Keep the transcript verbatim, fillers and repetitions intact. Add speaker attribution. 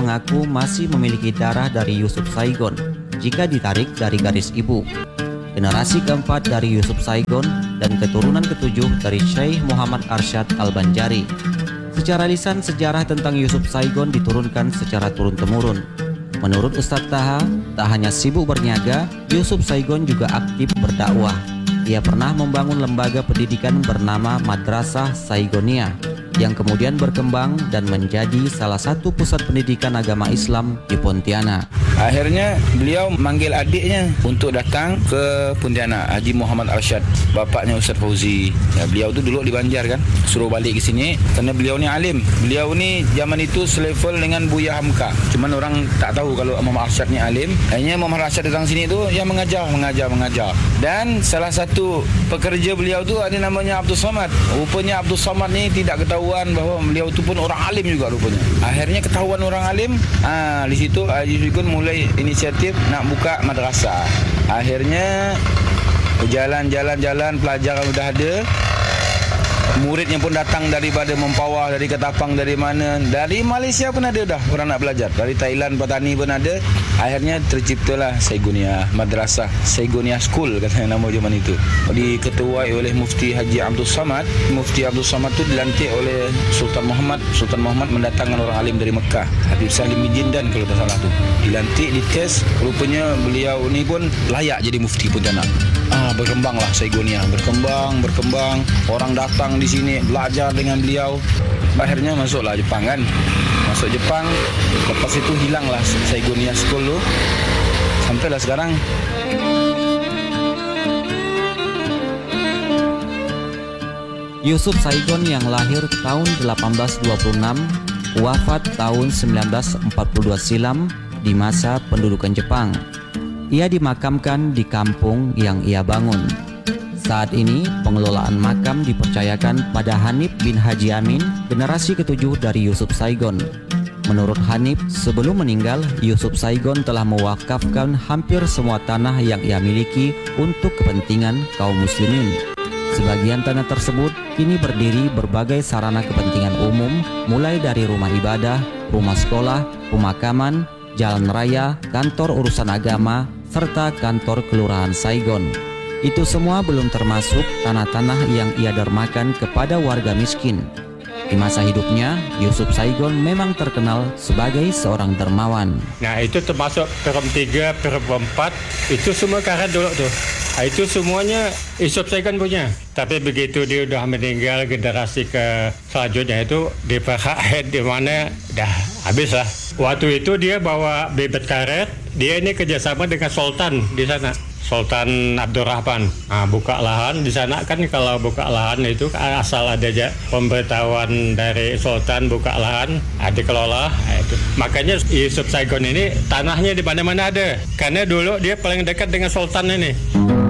Speaker 1: mengaku masih memiliki darah dari Yusuf Saigon jika ditarik dari garis ibu. Generasi keempat dari Yusuf Saigon dan keturunan ketujuh dari Syekh Muhammad Arsyad Al-Banjari. Secara lisan, sejarah tentang Yusuf Saigon diturunkan secara turun-temurun. Menurut Ustadz Taha, tak hanya sibuk berniaga, Yusuf Saigon juga aktif berdakwah. Ia pernah membangun lembaga pendidikan bernama Madrasah Saigonia yang kemudian berkembang dan menjadi salah satu pusat pendidikan agama Islam di Pontianak.
Speaker 2: Akhirnya beliau manggil adiknya untuk datang ke Pontianak, Haji Muhammad Arsyad, bapaknya Ustaz Fauzi. Ya, beliau tu dulu di Banjar kan, suruh balik ke sini kerana beliau ni alim. Beliau ni zaman itu selevel dengan Buya Hamka. Cuman orang tak tahu kalau Muhammad Arsyad ni alim. Akhirnya Muhammad Arsyad datang sini tu yang mengajar, mengajar, mengajar. Dan salah satu pekerja beliau tu ada namanya Abdul Somad. Rupanya Abdul Somad ni tidak ketahuan bahawa beliau tu pun orang alim juga rupanya. Akhirnya ketahuan orang alim, ah di situ Haji Saigon mulai inisiatif nak buka madrasah. Akhirnya jalan-jalan-jalan, pelajar sudah ada, muridnya pun datang daripada Mempawah, dari Ketapang, dari mana, dari Malaysia pun ada dah orang nak belajar, dari Thailand, Patani pun ada. Akhirnya terciptalah Saigonia, Madrasah Saigonia School katanya nama zaman itu. Diketuai oleh Mufti Haji Abdul Samad. Mufti Abdul Samad tu dilantik oleh Sultan Muhammad. Sultan Muhammad mendatangkan orang alim dari Mekah, Habib Salim bin Jindan kalau tak salah tu. Dilantik, dites, rupanya beliau ni pun layak jadi mufti Pontianak. Ah, berkembanglah Saigonia, berkembang, berkembang. Orang datang di sini belajar dengan beliau. Akhirnya masuklah Jepang kan. Masuk Jepang, lepas itu hilanglah Saigonia School tu. Sampailah sekarang.
Speaker 1: Yusuf Saigon yang lahir tahun delapan belas dua puluh enam, wafat tahun sembilan belas empat puluh dua silam di masa pendudukan Jepang. Ia dimakamkan di kampung yang ia bangun. Saat ini, pengelolaan makam dipercayakan pada Hanif bin Haji Amin, generasi ketujuh dari Yusuf Saigon. Menurut Hanif, sebelum meninggal, Yusuf Saigon telah mewakafkan hampir semua tanah yang ia miliki untuk kepentingan kaum muslimin. Sebagian tanah tersebut kini berdiri berbagai sarana kepentingan umum, mulai dari rumah ibadah, rumah sekolah, pemakaman, jalan raya, kantor urusan agama, serta kantor kelurahan Saigon. Itu semua belum termasuk tanah-tanah yang ia dermakan kepada warga miskin. Di masa hidupnya, Yusuf Saigon memang terkenal sebagai seorang dermawan.
Speaker 3: Nah, itu termasuk Perum tiga, Perum empat, itu semua karet dulu tuh. Itu semuanya Yusuf Saigon punya. Tapi begitu dia sudah meninggal, generasi ke selanjutnya itu di P H N di mana dah habis lah. Waktu itu dia bawa bibit karet, dia ini kerjasama dengan Sultan di sana. Sultan Abdurrahman, nah, buka lahan di sana kan. Kalau buka lahan itu asal ada aja pemberitahuan dari Sultan buka lahan, ada kelola. Nah, itu. Makanya Yusuf Saigon ini tanahnya di mana-mana ada, karena dulu dia paling dekat dengan Sultan ini.